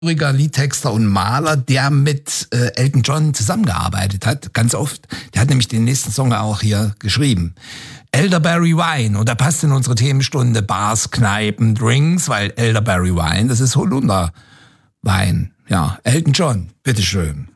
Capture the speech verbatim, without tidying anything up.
Liedtexter und Maler, der mit äh, Elton John zusammengearbeitet hat, ganz oft. Der hat nämlich den nächsten Song auch hier geschrieben. Elderberry Wine, und da passt in unsere Themenstunde Bars, Kneipen, Drinks, weil Elderberry Wine, das ist Holunderwein. Ja, Elton John, bitteschön.